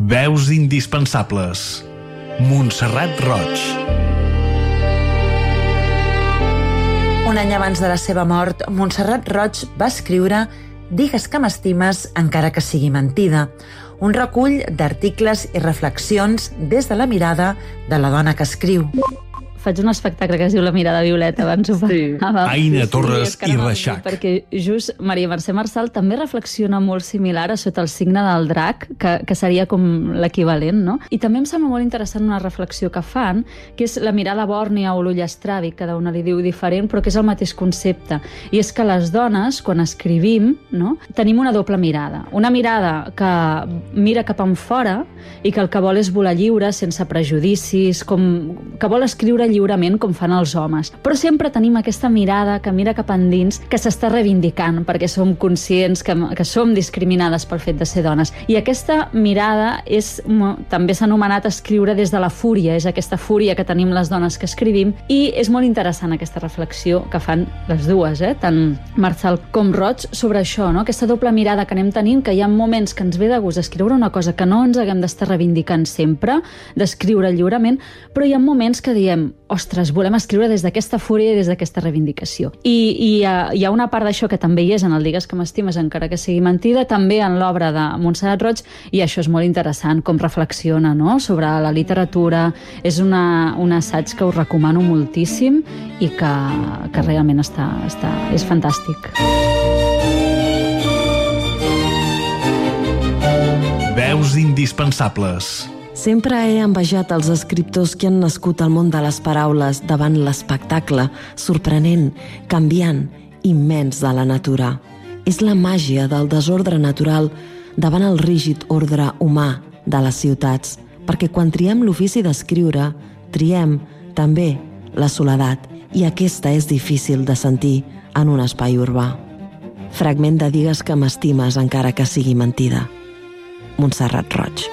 Veus indispensables. Montserrat Roig. Un any abans de la seva mort, Montserrat Roig va escriure Digues que m'estimes encara que sigui mentida, un recull d'articles i reflexions des de la mirada de la dona que escriu. Faig un espectacle que es diu La mirada violeta, abans ho parlàvem. Aina Torres i Reixac. Perquè just Maria Mercè Marçal també reflexiona molt similar a sota el signe del drac, que seria com l'equivalent, no? I també em sembla molt interessant una reflexió que fan, que és la mirada bòrnia o l'ull estràbic, cada una li diu diferent, però que és el mateix concepte. I és que les dones, quan escrivim, no, tenim una doble mirada. Una mirada que mira cap enfora i que el que vol és volar lliure, sense prejudicis, que vol escriure lliurement com fan els homes. Però sempre tenim aquesta mirada que mira cap endins, que s'està reivindicant perquè som conscients que som discriminades pel fet de ser dones. I aquesta mirada també s'ha anomenat escriure des de la fúria, és aquesta fúria que tenim les dones que escrivim, i és molt interessant aquesta reflexió que fan les dues, tant Marçal com Roig, sobre això, no? Aquesta doble mirada que anem tenint, que hi ha moments que ens ve de gust escriure una cosa que no ens haguem d'estar reivindicant sempre, d'escriure lliurement, però hi ha moments que diem ostres, volem escriure des d'aquesta fúria i des d'aquesta reivindicació. I hi ha una part d'això que també hi és en el Digues que m'estimes encara que sigui mentida, també en l'obra de Montserrat Roig, i això és molt interessant, com reflexiona, no?, sobre la literatura. És un assaig que us recomano moltíssim i que realment és fantàstic. Veus indispensables. Sempre he envejat els escriptors que han nascut al món de les paraules davant l'espectacle, sorprenent, canviant, immens de la natura. És la màgia del desordre natural davant el rígid ordre humà de les ciutats, perquè quan triem l'ofici d'escriure, triem també la soledat, i aquesta és difícil de sentir en un espai urbà. Fragment de Digues que m'estimes encara que sigui mentida. Montserrat Roig.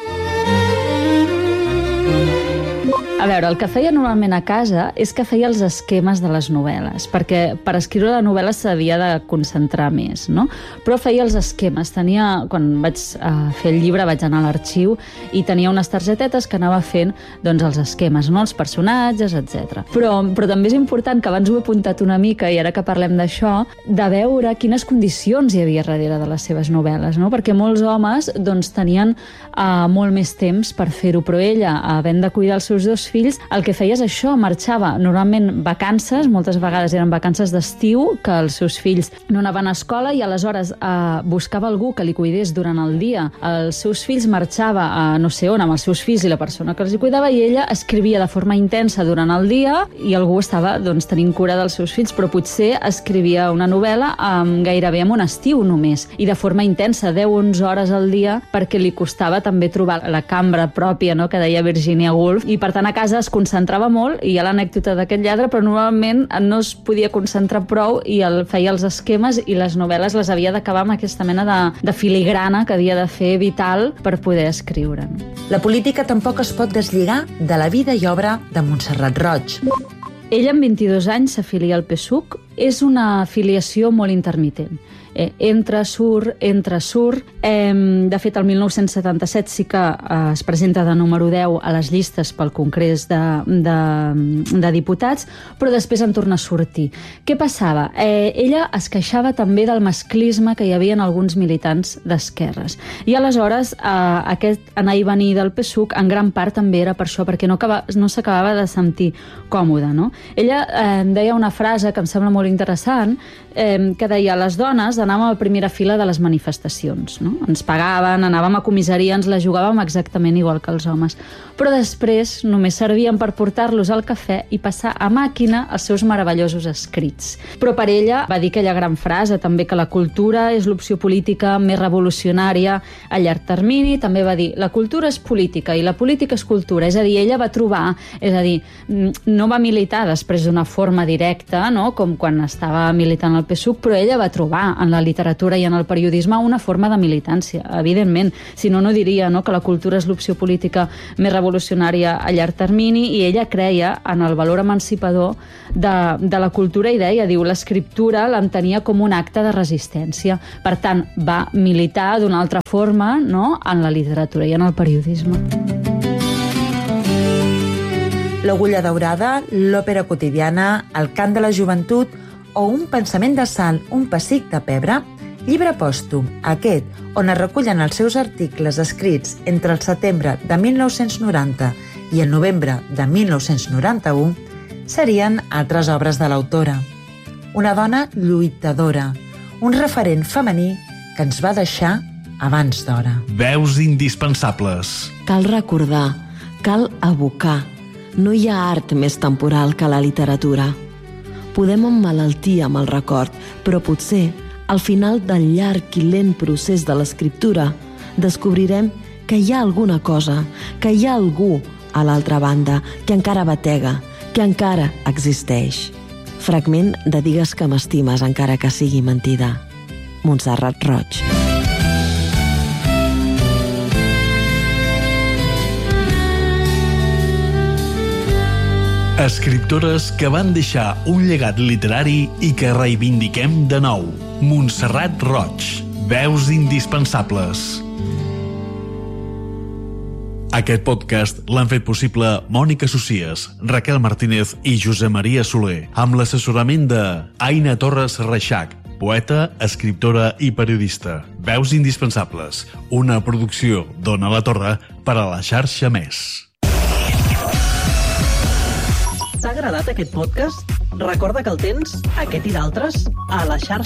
A veure, el que feia normalment a casa és que feia els esquemes de les novel·les, perquè per escriure la novel·la s'havia de concentrar més, no? Però feia els esquemes. Quan vaig fer el llibre vaig anar a l'arxiu i tenia unes targetetes que anava fent els esquemes, no? Els personatges, etc. Però també és important, que abans ho he apuntat una mica i ara que parlem d'això, de veure quines condicions hi havia darrere de les seves novel·les, no? Perquè molts homes tenien molt més temps per fer-ho, però ella, havent de cuidar els seus dos fills, el que feia és això, marxava normalment vacances, moltes vegades eren vacances d'estiu, que els seus fills no anaven a escola, i aleshores buscava algú que li cuidés durant el dia. Els seus fills marxava a no sé on amb els seus fills i la persona que els hi cuidava, i ella escrivia de forma intensa durant el dia i algú estava tenint cura dels seus fills, però potser escrivia una novel·la gairebé en un estiu només, i de forma intensa, 10-11 hores al dia, perquè li costava també trobar la cambra pròpia, no?, que deia Virginia Woolf, i per tant a casa es concentrava molt, i hi ha l'anècdota d'aquest lladre, però normalment no es podia concentrar prou i feia els esquemes, i les novel·les les havia d'acabar amb aquesta mena de filigrana que havia de fer vital per poder escriure. La política tampoc es pot deslligar de la vida i obra de Montserrat Roig. Ella amb 22 anys s'afilia al PSUC. És una afiliació molt intermitent. Entra, surt. De fet, el 1977 sí que es presenta de número 10 a les llistes pel Congrés de Diputats, però després en torna a sortir. Què passava? Ella es queixava també del masclisme que hi havia en alguns militants d'esquerres. I aleshores aquest anar i venir del PSUC en gran part també era per això, perquè no s'acabava de sentir còmoda, no? Ella deia una frase que em sembla molt interessant, que deia: les dones anàvem a la primera fila de les manifestacions, no? Ens pagaven, anàvem a comissaria, ens la jugàvem exactament igual que els homes. Però després només servien per portar-los al cafè i passar a màquina els seus meravellosos escrits. Però per ella va dir aquella gran frase també, que la cultura és l'opció política més revolucionària a llarg termini. També va dir: la cultura és política i la política és cultura. És a dir, ella va trobar, no va militar després d'una forma directa, no?, com quan estava militant al PSUC, però ella va trobar en la literatura i en el periodisme una forma de militància, evidentment. Si no, no diria, no, que la cultura és l'opció política més revolucionària a llarg termini, i ella creia en el valor emancipador de la cultura i deia, diu, l'escriptura l'entenia com un acte de resistència. Per tant, va militar d'una altra forma, no?, en la literatura i en el periodisme. L'Agulla daurada, l'òpera quotidiana, el cant de la joventut o un pensament de sal, un pessic de pebre, llibre pòstum, aquest, on es recullen els seus articles escrits entre el setembre de 1990 i el novembre de 1991, serien altres obres de l'autora. Una dona lluitadora, un referent femení que ens va deixar abans d'hora. Veus indispensables. Cal recordar, cal evocar. No hi ha art més temporal que la literatura. Podem emmalaltir amb el record, però potser, al final del llarg i lent procés de l'escriptura, descobrirem que hi ha alguna cosa, que hi ha algú a l'altra banda, que encara batega, que encara existeix. Fragment de Digues que m'estimes encara que sigui mentida. Montserrat Roig. Escriptores que van deixar un llegat literari i que reivindiquem de nou. Montserrat Roig. Veus indispensables. Aquest podcast l'han fet possible Mònica Socies, Raquel Martínez i Josep Maria Soler, amb l'assessorament de Aina Torres Reixac, poeta, escriptora i periodista. Veus indispensables, una producció d'Ona la Torre per a la xarxa Més. T'ha agradat aquest podcast? Recorda que el tens, aquest i d'altres, a la xarxa